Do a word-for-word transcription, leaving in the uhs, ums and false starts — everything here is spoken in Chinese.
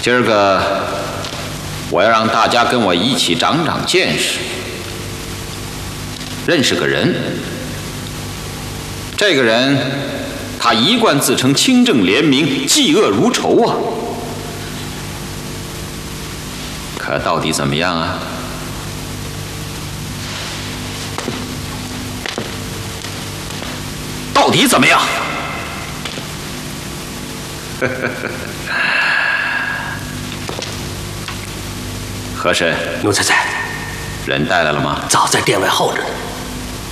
今儿个我要让大家跟我一起长长见识，认识个人。这个人，他一贯自称清正廉明，嫉恶如仇啊。可到底怎么样啊？到底怎么样？和珅， 奴才在。 人带来了吗？ 早在殿外候着呢。